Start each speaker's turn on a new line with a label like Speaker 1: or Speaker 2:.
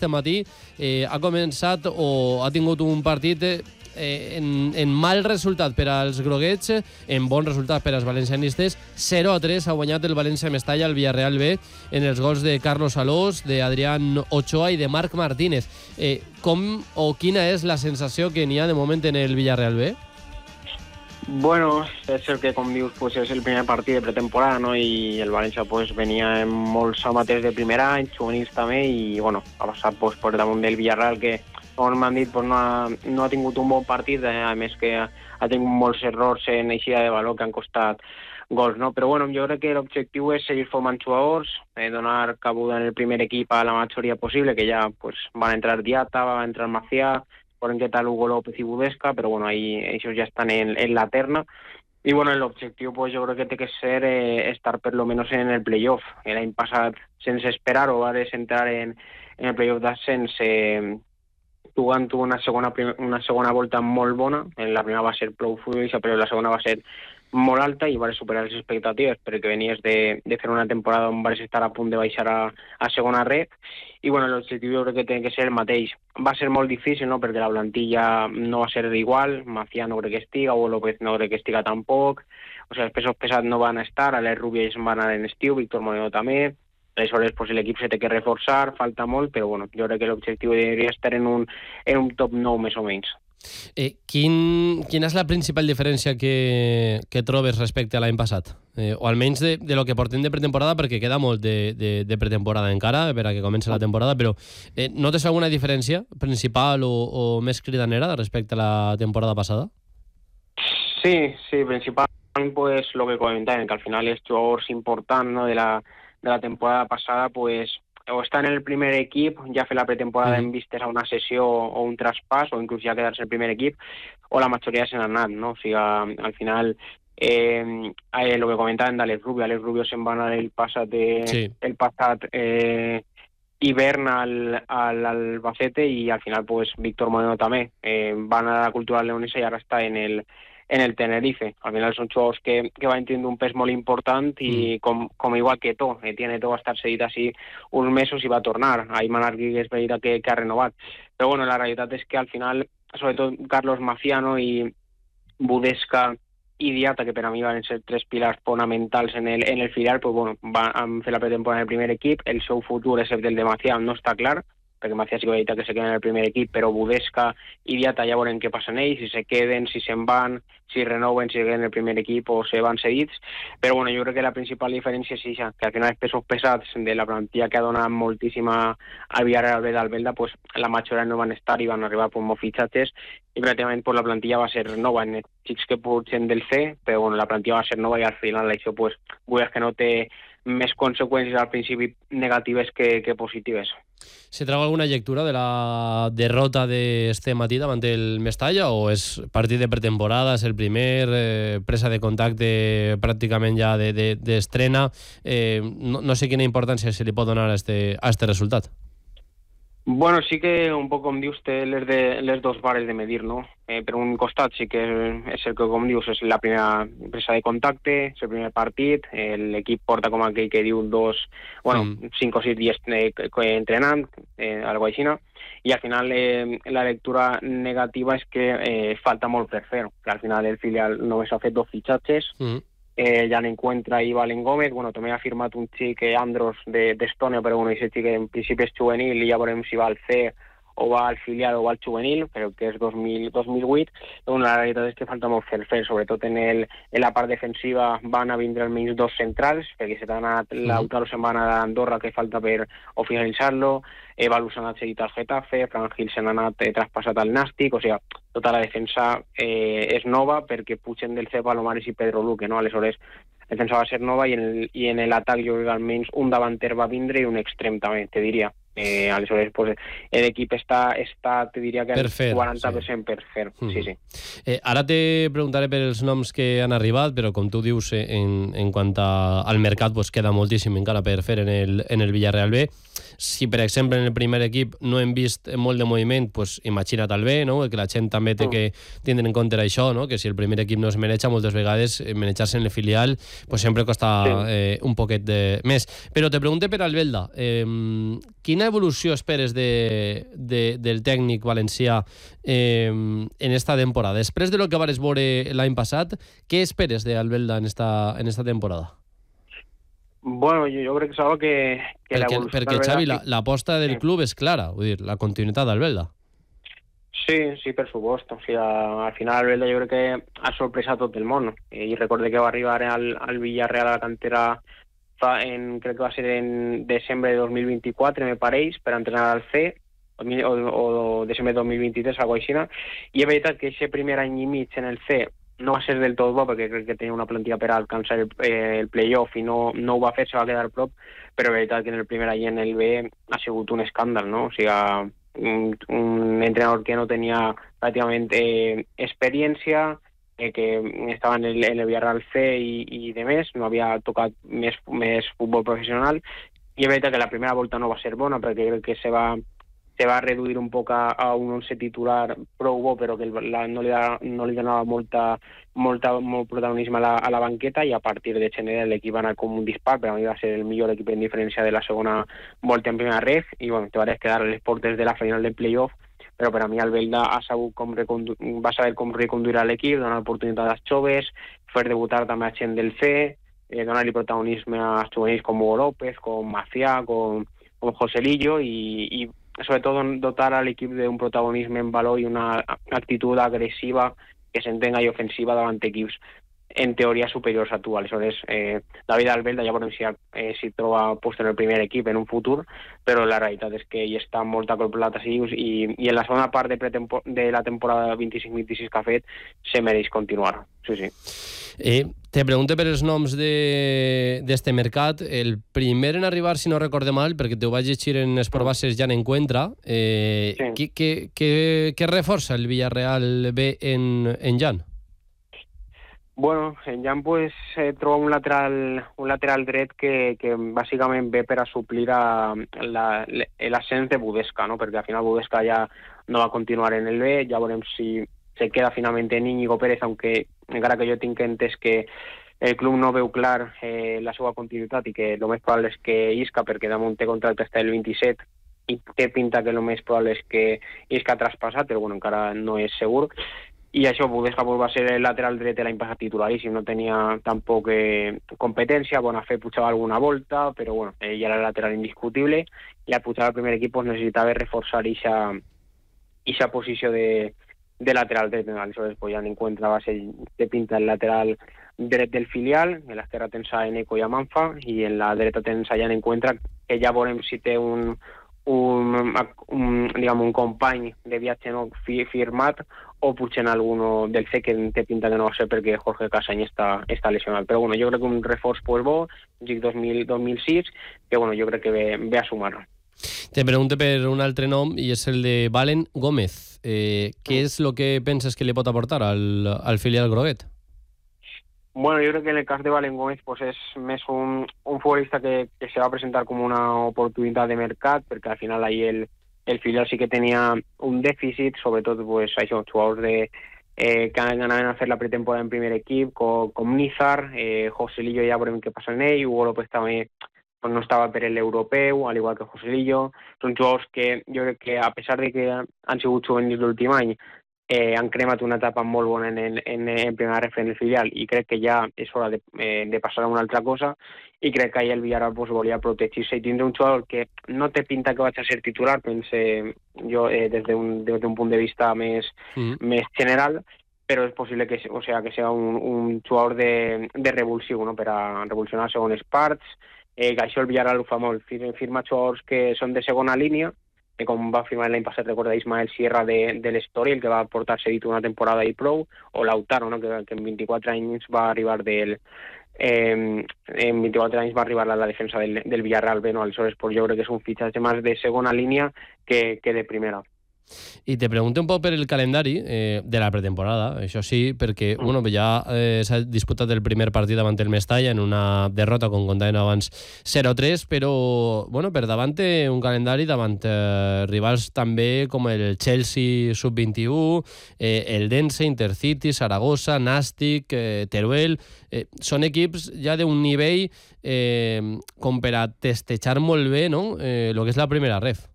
Speaker 1: este matí ha començat o ha tingut un partit en mal resultat per als groguets, en bon resultat per als valencianistes. 0-3 ha guanyat el València Mestalla al Villarreal B en els gols de Carlos Alós, d'Adrián Ochoa i de Marc Martínez. Com o quina és la sensació que n'hi ha de moment en el Villarreal B?
Speaker 2: Bueno, és el que, com dius, pues, és el primer partit de pretemporada, no? I el València pues, venia amb molts amateurs de primer any, juvenils també, i bueno, ha passat pues, per damunt del Villarreal, que com m'han dit, pues, no ha tingut un bon partit, a més que ha tingut molts errors en eixida de valor que han costat gols, no? Però bueno, jo crec que l'objectiu és seguir formant jugadors, donar cabuda en el primer equip a la majoria possible, que ja pues, van entrar Diata, va entrar Macià, por qué tal Hugo López y Budesca, pero bueno, ahí ellos ya están en la terna. Y bueno, el objetivo pues yo creo que tiene que ser estar por lo menos en el playoff. L'any passat, sense esperar o va entrar en el playoff d'ascens, jugant una segona volta molt bona. La primera va ser prou fluida, però la segona va ser molt alta i va superar les expectatives perquè venies de fer una temporada on vas estar a punt de baixar a segona red i bueno, l'objectiu jo crec que té que ser el mateix. Va ser molt difícil, no?, perquè la plantilla no va ser igual, Macià no crec que estiga, Hugo López no crec que estiga tampoc, o sigui, els pesos pesats no van estar, Alex Rubio van anar en estiu, Víctor Moreno també, aleshores pues, l'equip se té que reforçar, falta molt, però bueno, jo crec que l'objectiu hauria estar en un top 9 més o menys.
Speaker 1: Quina és la principal diferència que trobes respecte a l'any passat? O almenys de lo que portem de pretemporada, perquè queda molt de pretemporada encara, per a que comenci la temporada, però notes alguna diferència principal o més cridanera respecte a la temporada passada?
Speaker 2: Sí, principalment pues, lo que comentaven, que al final els jugadors importants, no, de la temporada passada pues, o estar en el primer equip, ja fer la pretemporada en vistes a una sessió o un traspàs, o inclús ja quedar-se en el primer equip, o la majoria se n'han anat, no? O sigui, al final, el que comentaven d'Alex Rubio se'n va anar el passat hivern al Albacete i al final, pues, Víctor Moreno també. Va anar a la Cultural Leonesa i ara està en el Tenerife. Al final són jugadors que van tindre un pes molt important i com igual que To. Tiene va estar cedit així uns mesos i va tornar. Ayman Arguí és veritat que ha renovat. Però bueno, la realitat és que al final, sobretot Carlos Maciano i Budesca i Diata, que per a mi van ser tres pilars fonamentals en el filial, pues bueno, van fer la pretemporada en el primer equip. El seu futur, excepte el de Macià, no està clar, perquè Macià sí que veritat que se queden en el primer equip, però Budesca i Diata ja veurem què passa en ells, si se queden, si se'n van, si renoven, si queden en el primer equip o se van cedits. Però bueno, jo crec que la principal diferència és això, que al final els pesos pesats de la plantilla que ha donat moltíssima al Villarreal B d'Albelda, pues la majoria no van estar i van arribar per molts fitxatges i pràcticament pues, la plantilla va ser nova en els xics que pugen del C, però bueno, la plantilla va ser nova i al final això pues, veus que no té més conseqüències al principi negatives que positives.
Speaker 1: Se trau alguna lectura de la derrota d'este matí davant el Mestalla o és partit de pretemporada, és el primer, presa de contacte pràcticament ja d'estrena? No sé quina importància se li pot donar a este resultat.
Speaker 2: Bueno, sí que un poc com dius té les dos vares de medir, no? Per un costat sí que és el que com dius és la primera presa de contacte, és el primer partit, l'equip porta com aquell que diu 5 o 6 dies entrenant, algo així, no? I al final la lectura negativa és que falta molt per fer, que al final el filial només ha fet 2 fitxatges, ya no encuentra ahí Valen Gómez, bueno, també ha firmat un xic Andros d'Estònia, però bueno, aquest xic en principi és juvenil i ja veurem si va al C o va al filial o va al juvenil, però que és 2008. Bueno, la realitat és que falta molt fer, sobretot en la part defensiva van a vindre almenys 2 centrals, perquè se t'ha anat Lautaro se'n va anar a Andorra, que falta per oficialitzar-lo, Balú s'ha anat cedit al Getafe, Fran Gil s'ha anat traspassat al Nàstic, o sigui, tota la defensa és nova perquè pugen del C Palomares i Pedro Luque, no? Aleshores, la defensa va ser nova i en l'atac jo crec que almenys un davanter va vindre i un extrem també, te diria. Aleshores, pues, l'equip està, te diria que el 40% per fer. Sí.
Speaker 1: Ara te preguntaré per els noms que han arribat, però com tu dius, en quant al mercat, pues, queda moltíssim encara per fer en el Villarreal B. Si, per exemple, en el primer equip no hem vist molt de moviment, pues, imagina't el B, no? Que la gent també té que tindre en compte això, no? Que si el primer equip no es maneja, moltes vegades manejar-se en el filial pues, sempre costa un poquet més. Però te pregunto per Albelda, quina quina evolució esperes del tècnic valencià en esta temporada? Després de lo que vares veure l'any passat, què esperes d'Albelda en esta temporada?
Speaker 2: Bueno, yo creo que es algo que la evolución
Speaker 1: Perquè
Speaker 2: d'Albelda
Speaker 1: Xavi, l'aposta del club és clara, vull dir, la continuïtat d'Albelda.
Speaker 2: Sí, per supuesto. O sea, al final Albelda yo creo que ha sorpresa a tot el món. I recordé que va arribar al Villarreal a la cantera crec que va ser en desembre de 2024, me pareix, per entrenar al C, o desembre de 2023, algo així. I és veritat que aquest primer any i mig en el C no va ser del tot bo, perquè crec que tenia una plantilla per alcançar el playoff i no ho va fer, se va quedar prop, però és veritat que en el primer any en el B ha sigut un escàndal, no? O sigui, un entrenador que no tenia pràcticament experiència, que estava en el Villarreal C i de més, no havia tocat més futbol professional, i és veritat que la primera volta no va ser bona, perquè crec que se va reduir un poc a un 11 titular prou bo, però que no li donava molt protagonisme a la banqueta, i a partir de gener l'equip va anar com un dispar. Per a mi va ser el millor equip en diferència de la segona volta en primera ref, i bueno, te vas quedar a les portes de la final del playoff, però per a mi Albelda va saber com reconduir l'equip, donar oportunitat als joves, fer debutar també a gent del C, donar-li protagonisme als juvenils com Hugo López, com Macià, com Joselillo, i sobretot dotar a l'equip d'un protagonisme en valor i una actitud agressiva que s'entenga i ofensiva davant equips en teoria superiors a tu. Aleshores, David Albelda ja veurem si troba post en el primer equip en un futur, però la realitat és que hi està molt acoplat a Sirius, i en la segona part de la temporada 25-26 que ha fet se mereix continuar. Sí.
Speaker 1: Te pregunto per els noms d'este mercat. El primer en arribar, si no recorde mal, perquè te ho vaig llegir en Esport Bases ja n'encuentra,
Speaker 2: Sí.
Speaker 1: què reforça el Villarreal B en Jan?
Speaker 2: Bueno, en Jan pues troba un lateral dret que bàsicament ve per a suplir l'ascens de Budesca, no? Perquè al final Budesca ja no va continuar en el B, ja veurem si se queda finalment en Íñigo Pérez, aunque encara que jo tinc entès que el club no veu clar la seva continuïtat i que el més probable és que isca, perquè damunt té contracte hasta el 27 i té pinta que el més probable és que isca traspassat, però bueno, encara no és segur. I això, Budesca va ser el lateral dret de l'any passat titularíssim, no tenia tampoc competència, Bonafé pujava alguna volta, però bueno, ell era el lateral indiscutible, i al pujar al primer equip pues, necessitava reforçar aquesta posició de lateral dret. Aleshores pues, ja n'encuentra va ser de pinta el lateral dret del filial, en l'esquerra tens a Eneco i a Manfa, i en la dreta tens a Jan Encuentra, que ja veurem si té un company de viatge no firmat, o potser en alguno del C, que té pinta que no va ser perquè Jorge Casany està lesionat. Però bueno, jo crec que un reforç pues, bo, GIC 2006, que bueno, jo crec que ve a sumar.
Speaker 1: Te pregunto per un altre nom, i és el de Valen Gómez. Què és el que penses que li pot aportar al filial groguet?
Speaker 2: Bueno, yo creo que en el caso de Valen Gómez pues és més un futbolista que se va a presentar com una oportunitat de mercat, perquè al final ahí el filial sí que tenia un dèficit, sobretot pues, això, jugadors que anaven a fer la pretemporada en primer equip, com Nizar, Joselillo ja veurem què passa en ell, Hugo López també pues, no estava per l'europeu, al igual que Joselillo. Són jugadors que jo crec que, a pesar de que han sigut juvenils l'últim any, han cremat una etapa molt bona en primera ref en el filial, i crec que ja és hora de passar a una altra cosa, i crec que ahir el Villarreal pues, volia protegir-se i tindre un jugador que no té pinta que vaig a ser titular, pense jo des d'un punt de vista més general, però és possible que sigui un jugador de revulsiu, no? Per a revolucionar segones parts, que això el Villarreal ho fa molt, firma jugadors que són de segona línia, com va firmar l'any passat, recorda Ismael Sierra de l'Estoril, el que va portar cedit una temporada i prou, o Lautaro, no? que en 24 anys va arribar en 24 anys va arribar a la defensa del Villarreal B, no? Aleshores pues, jo crec que és un fitxatge més de segona línia que de primera.
Speaker 1: I te pregunto un poc per el calendari de la pretemporada, això sí, perquè bueno, ja s'ha disputat el primer partit davant el Mestalla en una derrota, com contàvem abans, 0-3, però bueno, per davant un calendari davant rivals també com el Chelsea sub-21, el Dense, Intercity, Saragossa, Nàstic, Teruel. Són equips ja d'un nivell com per a testejar molt bé, no? El que és la primera ref.